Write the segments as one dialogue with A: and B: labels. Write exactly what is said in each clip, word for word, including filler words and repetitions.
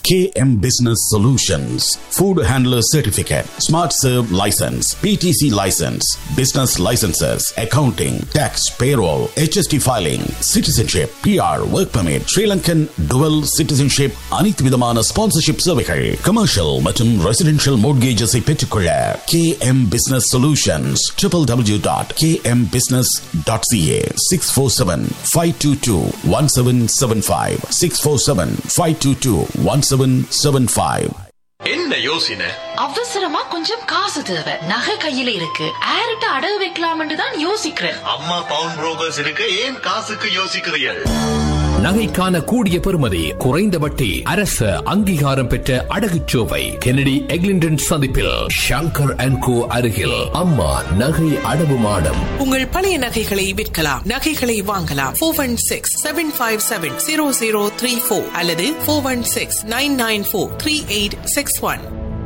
A: K M Business Solutions, Food Handler Certificate, Smart Serve License, P T C License, Business Licenses, Accounting, Tax, Payroll, H S T Filing, Citizenship, P R, Work Permit, Sri Lankan Dual Citizenship, அனைத்து விதமான sponsorship சேவைகள், Commercial மற்றும் Residential Mortgages ஐ பெற்றுக்கொள்ள K M Business Solutions, w w w dot k m business dot c a, six four seven, five two two, one seven seven five, six four seven, five two two, one seven seven five.
B: என்ன யோசனை?
C: அவசரமா கொஞ்சம் காசு தேவை. நகை கையில இருக்கு. ஆர்ட்ட அடகு வைக்கலாம்னு தான் யோசிக்கிறேன்.
B: அம்மா பவுன் புரோக்கர்ஸ் இருக்கு, ஏன் காசுக்கு யோசிக்கிறீர்கள்?
D: நகைக்கான கூடிய பெறுமதி, குறைந்த வட்டி, அரசு அங்கீகாரம் பெற்ற அடகுச்சோவை கெனடி எக்லிண்டன் சந்திப்பில் ஷங்கர் அண்ட் கோ அருகில் அம்மா நகை அடவு மாடம்.
E: உங்கள் பழைய நகைகளை விற்கலாம், நகைகளை வாங்கலாம். Four one six seven five seven zero zero three four அல்லது four one six nine nine four three eight six one.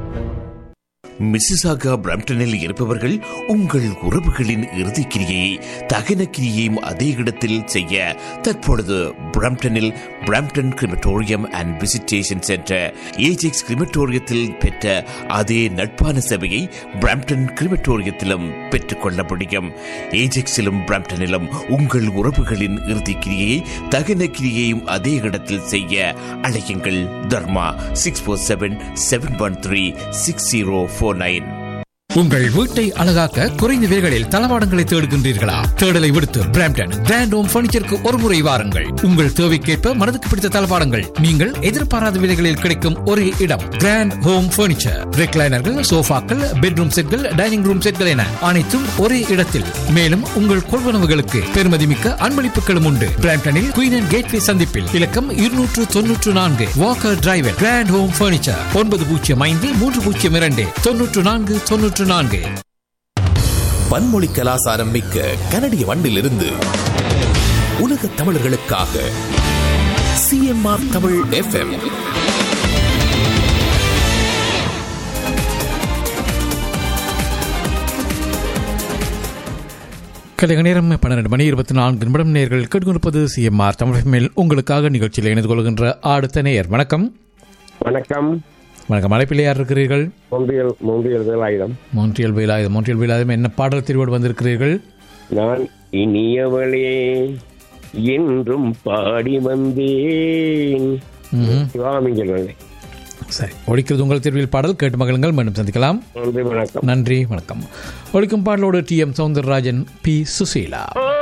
F: Mississauga பிரம்டனில் இருப்பவர்கள் உங்கள் உறவுகளின் இறுதிக்கிரியை தகன கிரியையும் அதே இடத்தில் செய்ய தற்பொழுது பிரம்டனில் Brampton crematorium and visitation centre Ajax கிரிமட்டோரியத்தில் பெற்ற அதே நட்பான சேவையை பிரம்டன் கிரிமட்டோரியத்திலும் பெற்றுக்கொள்ள முடியும். ஏஜெக்ஸிலும் பிரம்டனிலும் உங்கள் உறவுகளின் இறுதிக்கிரியை தகன கிரியையும் அதே இடத்தில் செய்ய அழையுங்கள். தர்மா six four seven seven one three six zero four.
G: உங்கள் வீட்டை அழகாக்க குறைந்த விலைகளில் தளவாடங்களை தேடுகின்றீர்களா? தேடலை விடுத்து பிராம்டன் கிராண்ட் ஹோம் பர்னிச்சருக்கு ஒரு முறை வாருங்கள். உங்கள் தேவைக்கேற்ப மனதுக்கு பிடித்த தளவாடங்கள் நீங்கள் எதிர்பாராத விலைகளில் கிடைக்கும் ஒரே இடம் கிராண்ட் ஹோம் பர்னிச்சர். ரெக்லைனர்கள், சோஃபாக்கள், பெட்ரூம் செட்கள், டைனிங் ரூம் செட்கள் என அனைத்தும் ஒரே இடத்தில். மேலும் உங்கள் கொள்வனவுகளுக்கு பெருமதிமிக்க அன்பளிப்புகளும் உண்டு. பிராம்டனில் குயின் அண்ட் கேட்வே சந்திப்பில் இலக்கம் இருநூற்று தொன்னூற்று நான்கு Walker driver. Grand home furniture ஒன்பது பூஜ்ஜியம் ஐந்து மூன்று பூஜ்ஜியம் இரண்டு தொன்னூற்று நான்கு தொன்னூற்று நான்கு.
D: பன்மொழி கலாசாரம் மிக்க கனடிய மண்ணிலிருந்து உலக தமிழர்களுக்காக C M R Tamil F M.
G: கலைக நேரம் பன்னிரண்டு மணி இருபத்தி நான்கு நிமிடம். நேர்கள் கேட்டுக்கொண்டிருப்பது C M R Tamil F M. உங்களுக்காக நிகழ்ச்சியில் இணைந்து கொள்கின்ற அடுத்த நேயர். வணக்கம்.
H: வணக்கம்.
G: வணக்கம். அழைப்பில் யார் இருக்கிறீர்கள்?
H: Montreal Montreal Velayutham.
G: Montreal Velayutham. Montreal Velayutham என்ன பாடல் திருவோடு வந்திருக்கிறீர்கள்?
H: நான் இனியவளே என்றும் பாடி வந்தேன்.
G: சரி, ஒழிக்கிறது உங்கள் திருவில் பாடல். கேட்டு மகளுங்கள். மீண்டும் சந்திக்கலாம்.
H: நன்றி, வணக்கம்.
G: நன்றி, வணக்கம். ஒழிக்கும் பாடலோடு D M Soundararajan, B Susheela.